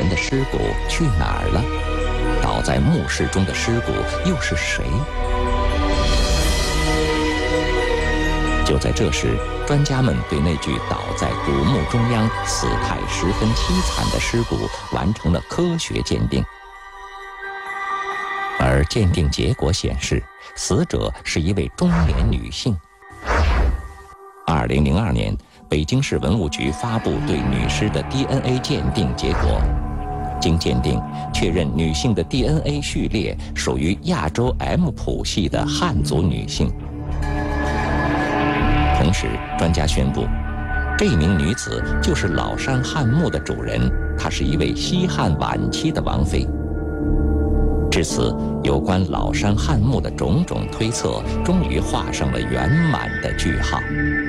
的尸骨去哪儿了？倒在墓室中的尸骨又是谁？就在这时，专家们对那具倒在古墓中央、死态十分凄惨的尸骨完成了科学鉴定。而鉴定结果显示，死者是一位中年女性。2002年，北京市文物局发布对女尸的 DNA 鉴定结果，经鉴定确认女性的 DNA 序列属于亚洲 M 谱系的汉族女性。同时，专家宣布，这名女子就是老山汉墓的主人，她是一位西汉晚期的王妃。至此，有关老山汉墓的种种推测，终于画上了圆满的句号。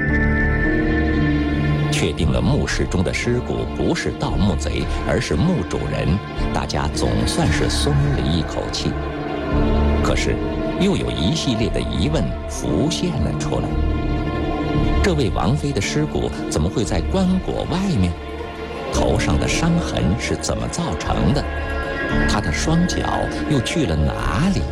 确定了墓室中的尸骨不是盗墓贼，而是墓主人，大家总算是松了一口气。可是，又有一系列的疑问浮现了出来。这位王妃的尸骨怎么会在棺椁外面？头上的伤痕是怎么造成的？她的双脚又去了哪里？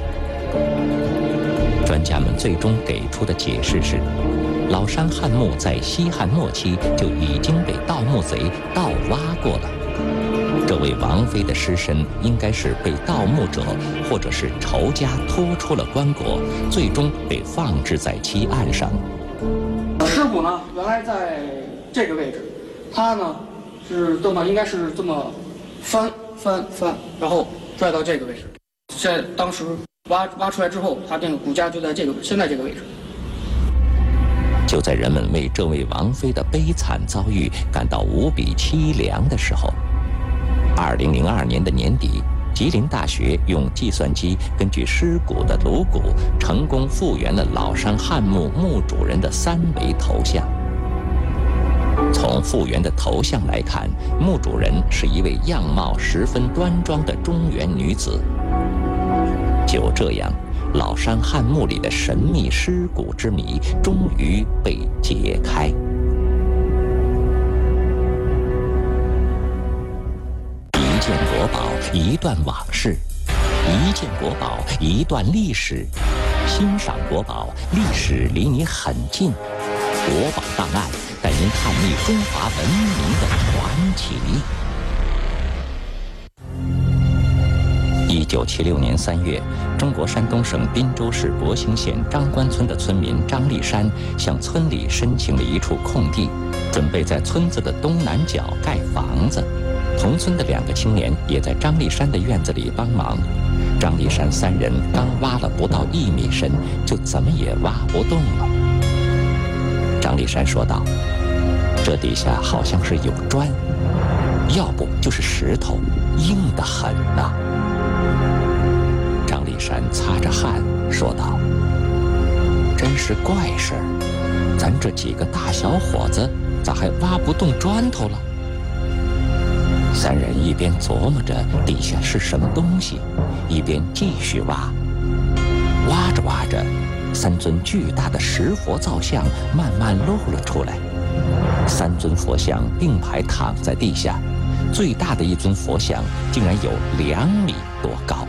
专家们最终给出的解释是，老山汉墓在西汉末期就已经被盗墓贼盗挖过了。这位王妃的尸身应该是被盗墓者或者是仇家拖出了棺椁，最终被放置在其岸上。 尸骨呢，原来在这个位置，它呢是应该是这么翻，然后拽到这个位置。在当时挖出来之后，它这个骨架就在现在这个位置。 就在人们为这位王妃的悲惨遭遇感到无比凄凉的时候，2002年的年底，吉林大学用计算机根据尸骨的颅骨，成功复原了老山汉墓墓主人的3维头像。从复原的头像来看，墓主人是一位样貌十分端庄的中原女子。就这样，老山汉墓里的神秘尸骨之谜终于被解开。一件国宝，一段往事；一件国宝，一段历史。欣赏国宝，历史离你很近。国宝档案带您探秘中华文明的传奇。1976年3月，中国山东省滨州市博兴县张官村的村民张立山向村里申请了一处空地，准备在村子的东南角盖房子。同村的2个青年也在张立山的院子里帮忙。张立山3人刚挖了不到1米深，就怎么也挖不动了。张立山说道：“这底下好像是有砖，要不就是石头，硬得很呐。”张立山擦着汗说道：“真是怪事儿，咱这几个大小伙子咋还挖不动砖头了？”3人一边琢磨着底下是什么东西，一边继续挖。挖着挖着，3尊巨大的石佛造像慢慢露了出来。3尊佛像并排躺在地下，最大的一尊佛像竟然有2米多高。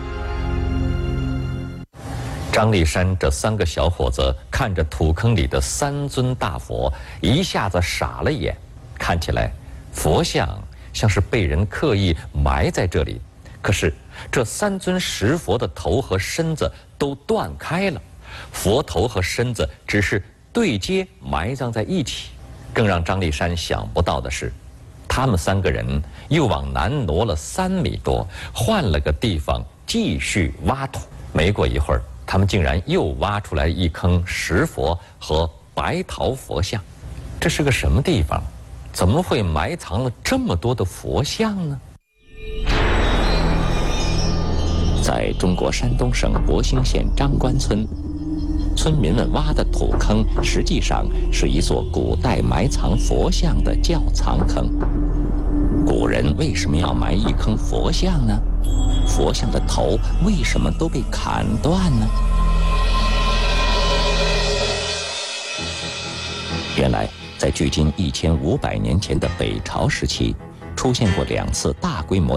张立山这3个小伙子看着土坑里的3尊大佛，一下子傻了眼。看起来佛像像是被人刻意埋在这里，可是这3尊石佛的头和身子都断开了，佛头和身子只是对接埋葬在一起。更让张立山想不到的是，他们3个人又往南挪了3米多，换了个地方继续挖土。没过一会儿，他们竟然又挖出来一坑石佛和白陶佛像。这是个什么地方？怎么会埋藏了这么多的佛像呢？在中国山东省博兴县张官村，村民们挖的土坑实际上是一座古代埋藏佛像的窖藏坑。古人为什么要埋一坑佛像呢？佛像的头为什么都被砍断呢？原来在距今1500年前的北朝时期，出现过2次大规模